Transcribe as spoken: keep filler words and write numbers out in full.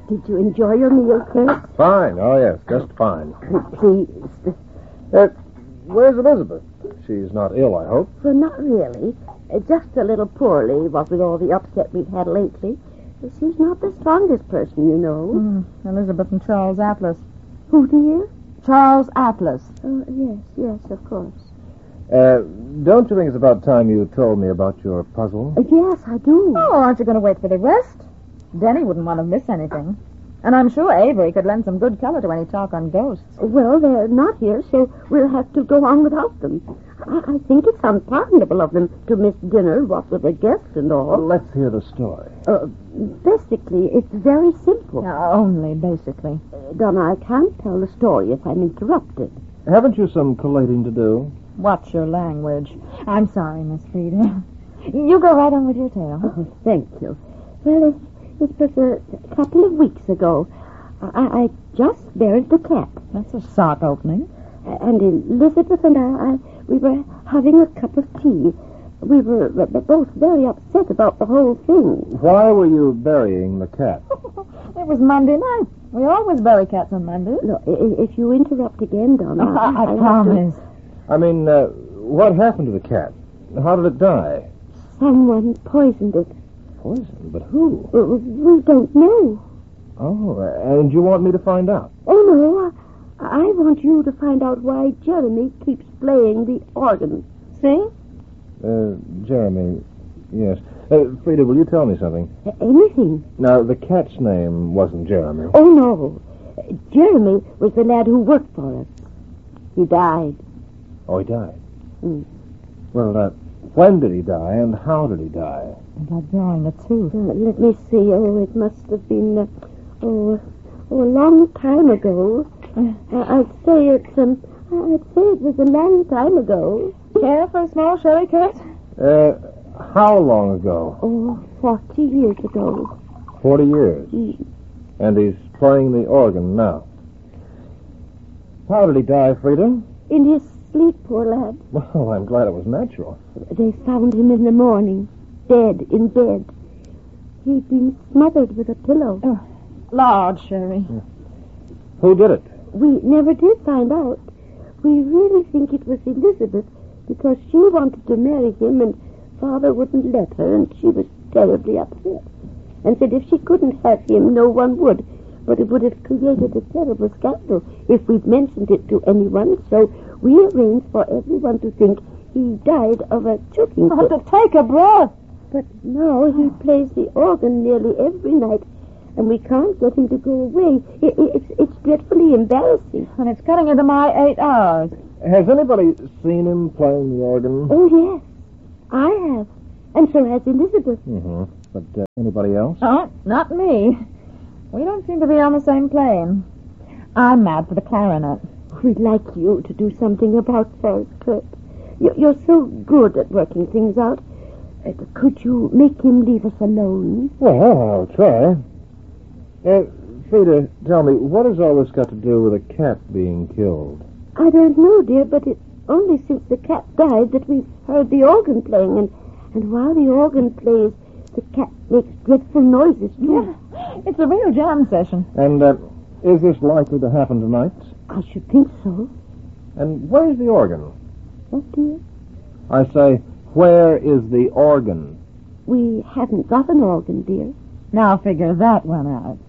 Did you enjoy your meal, Kurt? Fine. Oh, yes, just fine. Please. Uh, where's Elizabeth? She's not ill, I hope. Well, not really. Uh, just a little poorly, what with all the upset we've had lately. She's not the strongest person, you know. Mm, Elizabeth and Charles Atlas. Who, dear? Charles Atlas. Oh, yes, yes, of course. Uh, don't you think it's about time you told me about your puzzle? Uh, yes, I do. Oh, aren't you going to wait for the rest? Denny wouldn't want to miss anything. And I'm sure Avery could lend some good color to any talk on ghosts. Well, they're not here, so we'll have to go on without them. I, I think it's unpardonable of them to miss dinner, what with the guests and all. Well, let's hear the story. Uh, basically, it's very simple. Yeah, only basically. Uh, Donna, I can't tell the story if I'm interrupted. Haven't you some collating to do? Watch your language. I'm sorry, Miss Frida. You go right on with your tale. Oh, thank you. Well, it, it was a couple of weeks ago. I, I just buried the cat. That's a sock opening. And Elizabeth and I, I, we were having a cup of tea. We were both very upset about the whole thing. Why were you burying the cat? It was Monday night. We always bury cats on Mondays. Look, if you interrupt again, Donna, I, I, I promise. I mean, uh, what happened to the cat? How did it die? Someone poisoned it. Poison? But who? Uh, We don't know. Oh, and you want me to find out? Oh, no. I, I want you to find out why Jeremy keeps playing the organ. See? Uh, Jeremy, yes. Uh, Frida, will you tell me something? Uh, anything. Now, the cat's name wasn't Jeremy. Oh, no. Uh, Jeremy was the lad who worked for us. He died. Oh, he died? Mm. Well, uh, when did he die, and how did he die? By drawing a tooth. Uh, let me see. Oh, it must have been, uh, oh, oh, a long time ago. Uh, I'd say it's, um, I'd say it was a long time ago. Care for a small sherry, Kurt? Uh, how long ago? Oh, forty years ago. Forty years. Mm. And he's playing the organ now. How did he die, Frida? In his sleep, poor lad. Well, I'm glad it was natural. They found him in the morning, dead in bed. He'd been smothered with a pillow. Oh, large sherry. Who did it? We never did find out. We really think it was Elizabeth because she wanted to marry him and Father wouldn't let her, and she was terribly upset and said if she couldn't have him, no one would. But it would have created a terrible scandal if we'd mentioned it to anyone, so we arranged for everyone to think he died of a choking Oh, fit. to take a breath. But now he plays the organ nearly every night, and we can't get him to go away. It, it, it's, it's dreadfully embarrassing. And it's cutting into my eight hours. Has anybody seen him playing the organ? Oh, yes, I have. And so has Elizabeth. Mm-hmm. But uh, anybody else? Oh, not me. We don't seem to be on the same plane. I'm mad for the clarinet. We'd like you to do something about that, Kurt. You're, you're so good at working things out. Uh, could you make him leave us alone? Well, I'll try. Uh, Frida, tell me, what has all this got to do with a cat being killed? I don't know, dear, but it's only since the cat died that we've heard the organ playing, and, and while the organ plays, the cat makes dreadful noises, too. Yeah, it's a real jam session. And uh, is this likely to happen tonight? I should think so. And where's the organ? What, dear? I say, where is the organ? We haven't got an organ, dear. Now figure that one out.